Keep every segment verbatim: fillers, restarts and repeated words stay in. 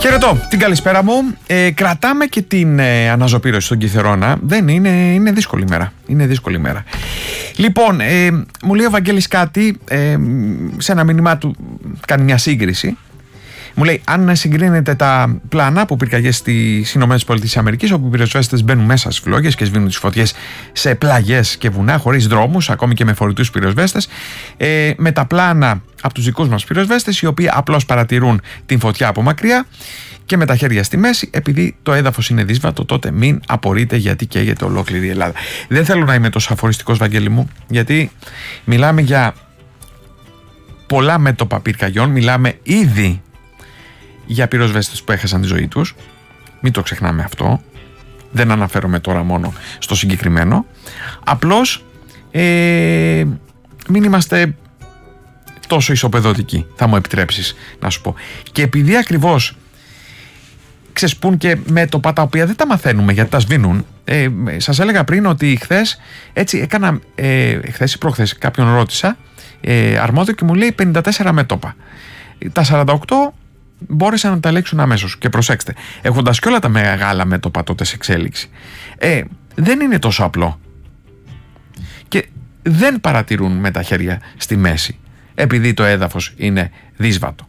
Χαιρετώ, την καλησπέρα μου. Ε, κρατάμε και την ε, αναζωπήρωση στον Κιθερώνα. Δεν είναι, είναι δύσκολη μέρα. Είναι δύσκολη μέρα. Λοιπόν, ε, μου λέει ο Βαγγέλης κάτι, ε, σε ένα μήνυμά του κάνει μια σύγκριση. Μου λέει, αν συγκρίνετε τα πλάνα από πυρκαγιές στις ΗΠΑ, όπου οι πυροσβέστες μπαίνουν μέσα στις φλόγες και σβήνουν τις φωτιές σε πλαγιές και βουνά, χωρίς δρόμους, ακόμη και με φορητούς πυροσβέστες, ε, με τα πλάνα από τους δικούς μας πυροσβέστες, οι οποίοι απλώς παρατηρούν την φωτιά από μακριά και με τα χέρια στη μέση, επειδή το έδαφος είναι δύσβατο, τότε μην απορείτε γιατί καίγεται ολόκληρη η Ελλάδα. Δεν θέλω να είμαι τόσο αφοριστικός, Βαγγέλη μου, γιατί μιλάμε για πολλά μέτωπα πυρκαγιών, μιλάμε ήδη για πυροσβέστες που έχασαν τη ζωή τους. Μην το ξεχνάμε αυτό. Δεν αναφέρομαι τώρα μόνο στο συγκεκριμένο. Απλώς ε, μην είμαστε τόσο ισοπεδωτικοί, θα μου επιτρέψεις να σου πω. Και επειδή ακριβώς ξεσπούν και μέτωπα τα οποία δεν τα μαθαίνουμε γιατί τα σβήνουν, ε, σας έλεγα πριν ότι χθες έτσι έκανα, ε, χθες ή προχθές κάποιον ρώτησα ε, αρμόδιο και μου λέει πενήντα τέσσερα μέτωπα. Τα σαράντα οκτώ μπόρεσαν να τα ελέγξουν αμέσως. Και προσέξτε, έχοντας και όλα τα μεγάλα μέτωπα τότε σε εξέλιξη, ε, δεν είναι τόσο απλό. Και δεν παρατηρούν με τα χέρια στη μέση, επειδή το έδαφος είναι δύσβατο.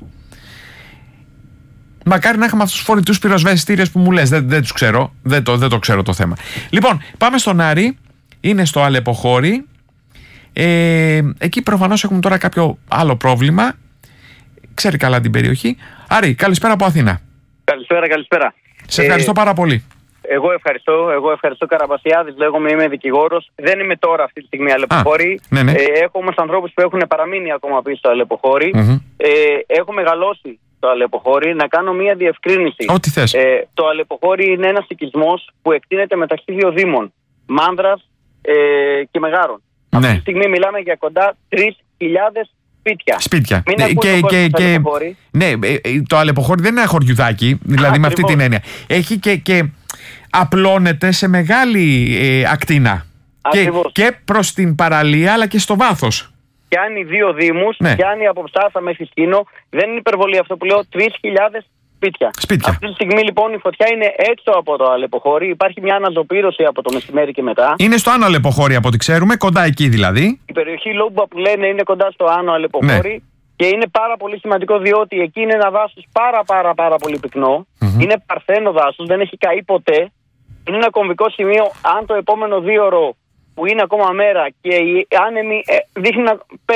Μακάρι να είχαμε αυτούς τους φορητούς πυροσβεστήριες που μου λες. Δεν, δεν τους ξέρω, δεν το, δεν το ξέρω το θέμα. Λοιπόν, πάμε στον Άρη. Είναι στο Αλεποχώρι. Ε, εκεί προφανώς έχουμε τώρα κάποιο άλλο πρόβλημα. Ξέρει καλά την περιοχή. Άρη, καλησπέρα από Αθήνα. Καλησπέρα, καλησπέρα. Σε ευχαριστώ ε, πάρα πολύ. Εγώ ευχαριστώ. Εγώ ευχαριστώ, Καραμπασιάδης. Λέγομαι, είμαι δικηγόρος. Δεν είμαι τώρα αυτή τη στιγμή Αλεποχώρι. Ναι, ναι. Ε, έχω όμως ανθρώπους που έχουν παραμείνει ακόμα πίσω στο Αλεποχώρι. Mm-hmm. Ε, έχω μεγαλώσει το Αλεποχώρι. Να κάνω μία διευκρίνηση. Ό,τι θες. Ε, το Αλεποχώρι είναι ένας οικισμός που εκτείνεται μεταξύ δύο δήμων, Μάνδρας ε, και Μεγάρων. Ναι. Αυτή τη στιγμή μιλάμε για κοντά τρεις χιλιάδες σπίτια. Σπίτια. Ναι, και, και, και, ναι, το Αλεποχώρι δεν είναι ένα χωριουδάκι, δηλαδή. Α, με αυτή την έννοια. Έχει και, και απλώνεται σε μεγάλη ε, ακτίνα. Και, και προς την παραλία αλλά και στο βάθος. Πιάνει δύο δήμους, ναι. Πιάνει από Ψάθα μέχρι Σκήνο. Δεν είναι υπερβολή αυτό που λέω, τρεις χιλιάδες σπίτια. σπίτια. Αυτή τη στιγμή λοιπόν η φωτιά είναι έξω από το Αλεποχώρι. Υπάρχει μια αναζωπήρωση από το μεσημέρι και μετά. Είναι στο Άνω Αλεποχώρι από ό,τι ξέρουμε, κοντά εκεί δηλαδή. Η περιοχή Λόμπα που λένε είναι κοντά στο Άνω Αλεποχώρι. Ναι. Και είναι πάρα πολύ σημαντικό διότι εκεί είναι ένα δάσος πάρα πάρα πάρα πολύ πυκνό. Mm-hmm. Είναι παρθένο δάσος, δεν έχει καεί ποτέ. Είναι ένα κομβικό σημείο αν το επόμενο δύο ώρο που είναι ακόμα μέρα και οι άνεμοι ε, δείχνουν να